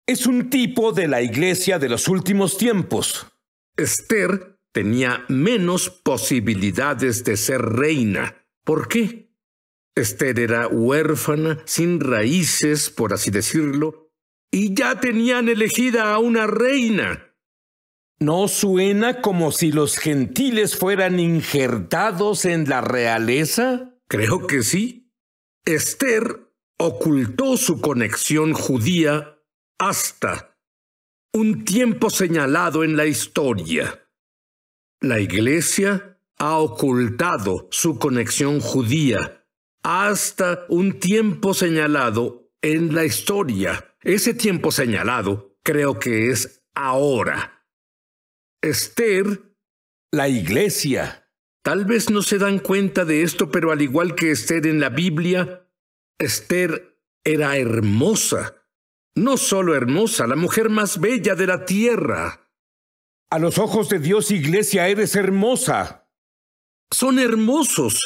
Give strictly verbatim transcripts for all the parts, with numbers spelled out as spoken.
Es un tipo de la iglesia de los últimos tiempos. Esther tenía menos posibilidades de ser reina. ¿Por qué? Esther era huérfana, sin raíces, por así decirlo, y ya tenían elegida a una reina. ¿No suena como si los gentiles fueran injertados en la realeza? Creo que sí. Esther ocultó su conexión judía hasta un tiempo señalado en la historia. La Iglesia ha ocultado su conexión judía hasta un tiempo señalado en la historia. Ese tiempo señalado creo que es ahora. Esther, la Iglesia. Tal vez no se dan cuenta de esto, pero al igual que Esther en la Biblia, Esther era hermosa. No solo hermosa, la mujer más bella de la tierra. A los ojos de Dios, Iglesia, eres hermosa. Son hermosos.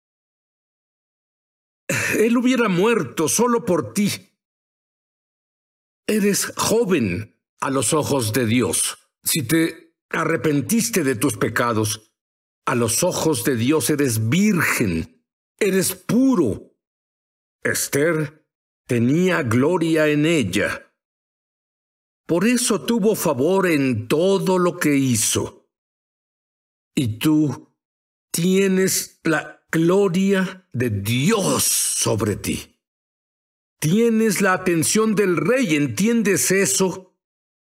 Él hubiera muerto solo por ti. Eres joven a los ojos de Dios. Si te arrepentiste de tus pecados, a los ojos de Dios eres virgen, eres puro. Esther tenía gloria en ella. Por eso tuvo favor en todo lo que hizo. Y tú tienes la gloria de Dios sobre ti. Tienes la atención del rey, ¿entiendes eso?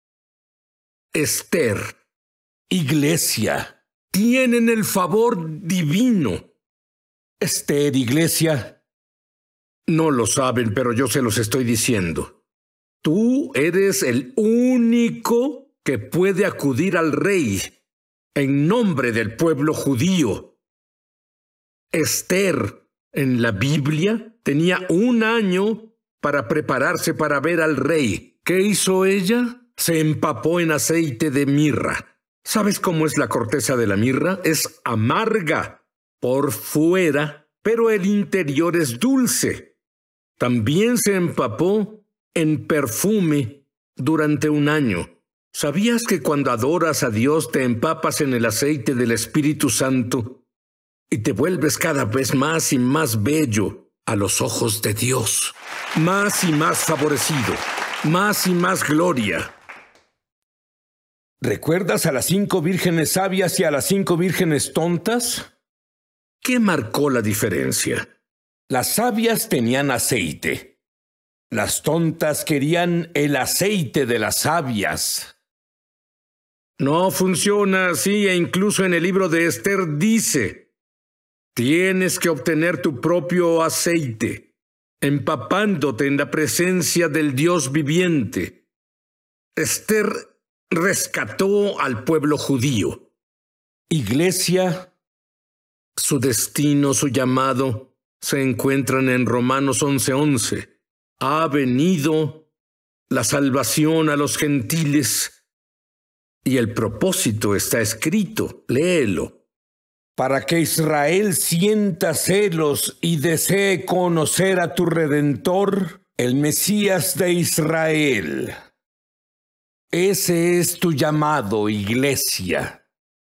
Esther, Iglesia, tienen el favor divino. Esther, Iglesia. No lo saben, pero yo se los estoy diciendo. Tú eres el único que puede acudir al rey en nombre del pueblo judío. Esther, en la Biblia, tenía un año para prepararse para ver al rey. ¿Qué hizo ella? Se empapó en aceite de mirra. ¿Sabes cómo es la corteza de la mirra? Es amarga por fuera, pero el interior es dulce. También se empapó en perfume durante un año. ¿Sabías que cuando adoras a Dios te empapas en el aceite del Espíritu Santo y te vuelves cada vez más y más bello a los ojos de Dios? Más y más favorecido, más y más gloria. ¿Recuerdas a las cinco vírgenes sabias y a las cinco vírgenes tontas? ¿Qué marcó la diferencia? Las sabias tenían aceite. Las tontas querían el aceite de las sabias. No funciona así, e incluso en el libro de Esther dice: tienes que obtener tu propio aceite, empapándote en la presencia del Dios viviente. Esther rescató al pueblo judío. Iglesia, su destino, su llamado, se encuentran en Romanos once once. Ha venido la salvación a los gentiles y el propósito está escrito. Léelo. Para que Israel sienta celos y desee conocer a tu Redentor, el Mesías de Israel. Ese es tu llamado, Iglesia.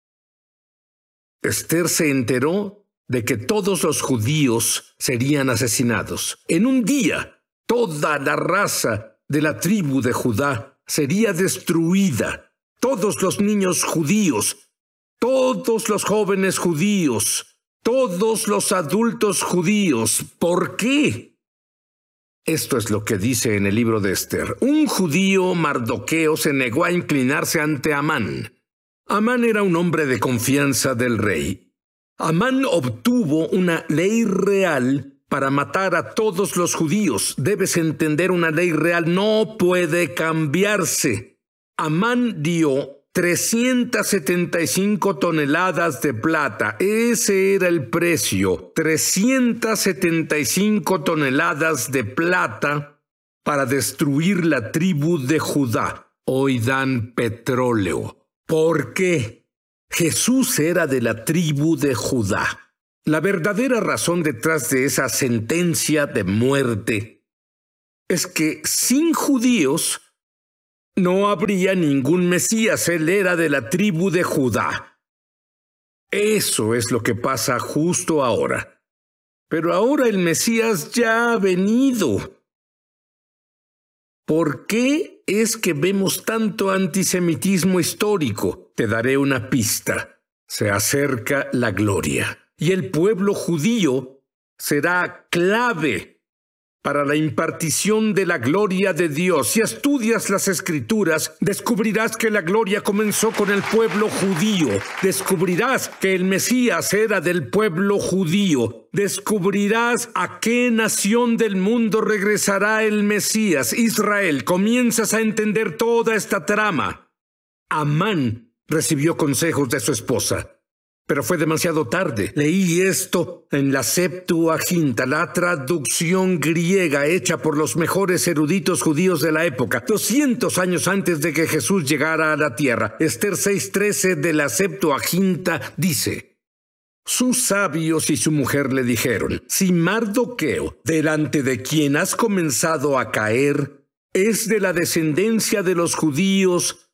Esther se enteró de que todos los judíos serían asesinados. En un día, toda la raza de la tribu de Judá sería destruida. Todos los niños judíos, todos los jóvenes judíos, todos los adultos judíos. ¿Por qué? Esto es lo que dice en el libro de Esther. Un judío, Mardoqueo, se negó a inclinarse ante Amán. Amán era un hombre de confianza del rey. Amán obtuvo una ley real para matar a todos los judíos. Debes entender, una ley real no puede cambiarse. Amán dio trescientas setenta y cinco toneladas de plata. Ese era el precio. trescientas setenta y cinco toneladas de plata para destruir la tribu de Judá. Hoy dan petróleo. ¿Por qué? Jesús era de la tribu de Judá. La verdadera razón detrás de esa sentencia de muerte es que sin judíos no habría ningún Mesías, él era de la tribu de Judá. Eso es lo que pasa justo ahora. Pero ahora el Mesías ya ha venido. ¿Por qué es que vemos tanto antisemitismo histórico? Te daré una pista. Se acerca la gloria. Y el pueblo judío será clave para la impartición de la gloria de Dios. Si estudias las Escrituras, descubrirás que la gloria comenzó con el pueblo judío. Descubrirás que el Mesías era del pueblo judío. Descubrirás a qué nación del mundo regresará el Mesías, Israel. Comienzas a entender toda esta trama. Amán recibió consejos de su esposa, pero fue demasiado tarde. Leí esto en la Septuaginta, la traducción griega hecha por los mejores eruditos judíos de la época, doscientos años antes de que Jesús llegara a la tierra. Esther seis trece de la Septuaginta dice: sus sabios y su mujer le dijeron: si Mardoqueo, delante de quien has comenzado a caer, es de la descendencia de los judíos,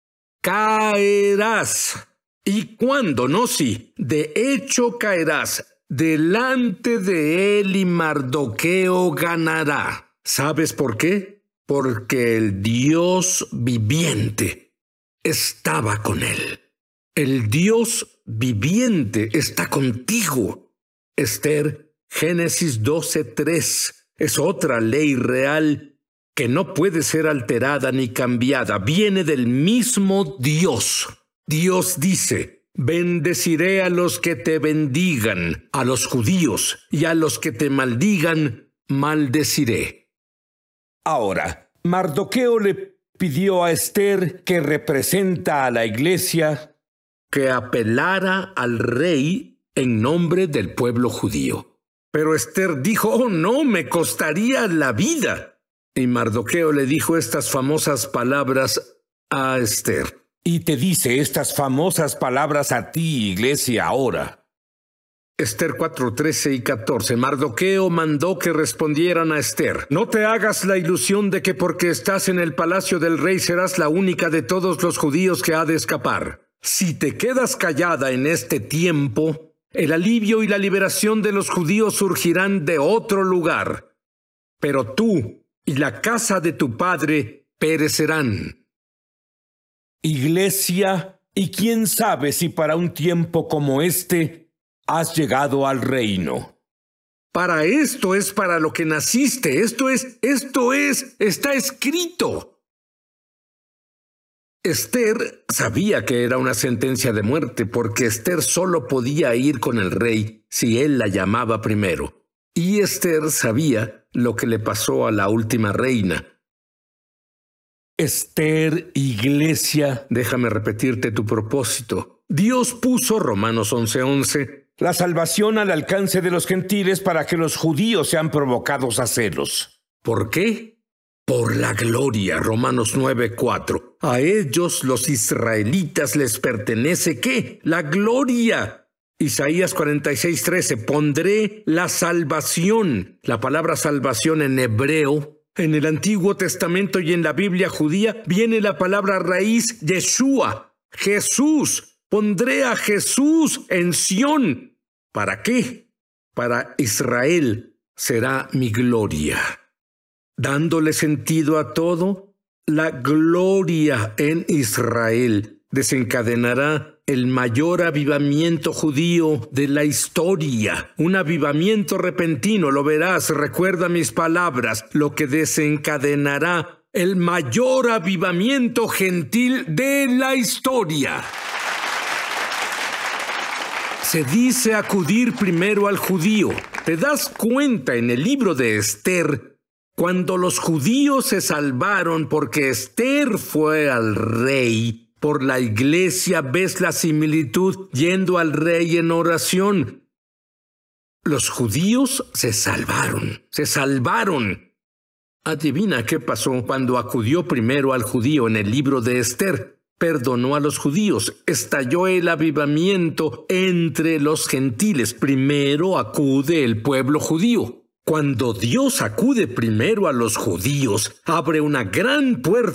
caerás. ¿Y cuándo? No, sí. De hecho caerás delante de él y Mardoqueo ganará. ¿Sabes por qué? Porque el Dios viviente estaba con él. El Dios viviente está contigo. Esther, Génesis doce tres, es otra ley real que no puede ser alterada ni cambiada. Viene del mismo Dios. Dios dice: bendeciré a los que te bendigan, a los judíos, y a los que te maldigan, maldeciré. Ahora, Mardoqueo le pidió a Esther, que representa a la iglesia, que apelara al rey en nombre del pueblo judío. Pero Esther dijo: oh no, me costaría la vida. Y Mardoqueo le dijo estas famosas palabras a Esther. Y te dice estas famosas palabras a ti, iglesia, ahora. Esther cuatro trece y catorce. Mardoqueo mandó que respondieran a Esther: no te hagas la ilusión de que porque estás en el palacio del rey serás la única de todos los judíos que ha de escapar. Si te quedas callada en este tiempo, el alivio y la liberación de los judíos surgirán de otro lugar. Pero tú y la casa de tu padre perecerán. Iglesia, y quién sabe si para un tiempo como este has llegado al reino. Para esto es para lo que naciste. Esto es, esto es, está escrito. Esther sabía que era una sentencia de muerte, porque Esther solo podía ir con el rey si él la llamaba primero. Y Esther sabía lo que le pasó a la última reina. Esther, iglesia. Déjame repetirte tu propósito. Dios puso, Romanos once once, la salvación al alcance de los gentiles para que los judíos sean provocados a celos. ¿Por qué? Por la gloria, Romanos nueve cuatro. A ellos, los israelitas, les pertenece ¿qué? La gloria. Isaías cuarenta y seis trece. Pondré la salvación. La palabra salvación en hebreo, en el Antiguo Testamento y en la Biblia judía, viene la palabra raíz Yeshua, Jesús. Pondré a Jesús en Sión. ¿Para qué? Para Israel será mi gloria. Dándole sentido a todo, la gloria en Israel desencadenará el mayor avivamiento judío de la historia. Un avivamiento repentino, lo verás, recuerda mis palabras, lo que desencadenará el mayor avivamiento gentil de la historia. Se dice acudir primero al judío. ¿Te das cuenta en el libro de Esther? Cuando los judíos se salvaron porque Esther fue al rey, por la iglesia ves la similitud yendo al rey en oración. Los judíos se salvaron, se salvaron. Adivina qué pasó cuando acudió primero al judío en el libro de Esther. Perdonó a los judíos. Estalló el avivamiento entre los gentiles. Primero acude el pueblo judío. Cuando Dios acude primero a los judíos, abre una gran puerta